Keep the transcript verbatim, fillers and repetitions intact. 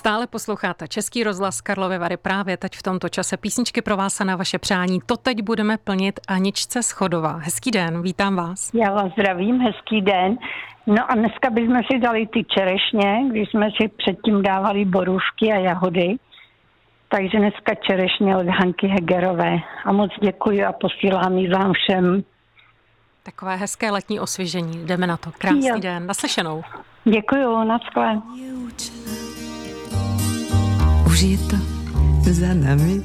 Stále posloucháte Český rozhlas Karlovy Vary právě teď v tomto čase. Písničky pro vás a na vaše přání. To teď budeme plnit Aničce Schodová. Hezký den, vítám vás. Já vás zdravím, hezký den. No a dneska bychom si dali ty čerešně, když jsme si předtím dávali borůvky a jahody. Takže dneska čerešně od Hanky Hegerové. A moc děkuji a posílám ji vám všem. Takové hezké letní osvěžení. Jdeme na to. Krásný jo. den. Naslyšenou. Děkuju, naschle. Už je to za nami.